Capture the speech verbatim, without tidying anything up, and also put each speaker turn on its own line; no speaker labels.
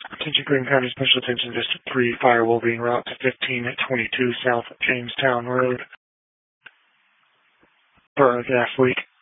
Attention Greene County Special Attention District three, fire will be en route to fifteen at twenty-two South Jamestown Road for a gas leak.